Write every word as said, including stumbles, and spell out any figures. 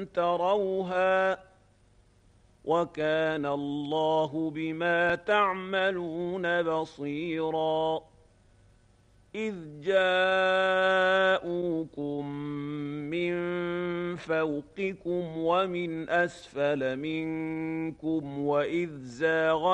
تروها وكان الله بما تعملون بصيرا إذ جاءوكم من فوقكم ومن أسفل منكم وإذ زاغت